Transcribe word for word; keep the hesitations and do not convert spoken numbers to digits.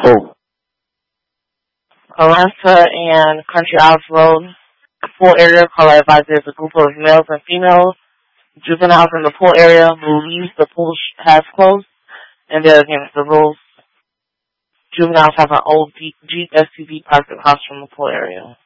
Oh. Alanta and Country House Road, pool area. Caller advised there's a group of males and females, juveniles in the pool area, believes the pool has closed, and they're against the rules. Juveniles have an old Jeep S U V parked across from the pool area.